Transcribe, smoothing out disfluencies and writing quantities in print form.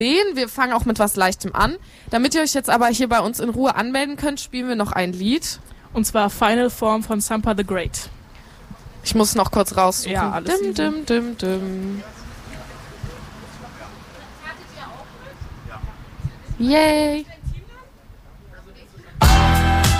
Wir fangen auch mit was Leichtem an. Damit ihr euch jetzt aber hier bei uns in Ruhe anmelden könnt, spielen wir noch ein Lied. Und zwar Final Form von Sampa the Great. Ich muss noch kurz raussuchen. Ja, alles dim, dim, dim, dim. Yay!